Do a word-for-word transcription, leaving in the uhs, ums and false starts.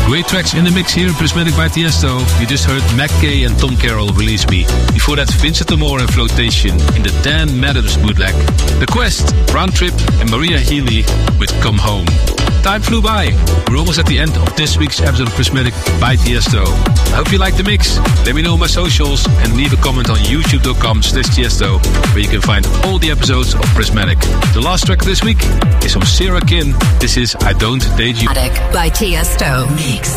Great tracks in the mix here in Prismatic by Tiesto. You just heard Mac Kay and Tom Carroll Release Me. Before that, Vincent Amore and Flotation in the Dan Mathers bootleg. The Quest, Round Trip and Maria Healy with Come Home. Time flew by. We're almost at the end of this week's episode of Prismatic by Tiesto. I hope you liked the mix. Let me know on my socials and leave a comment on youtube.com slash Tiesto, where you can find all the episodes of Prismatic. The last track of this week is from Sarah Kin. This is I Don't Date You. By Tiesto. Mix.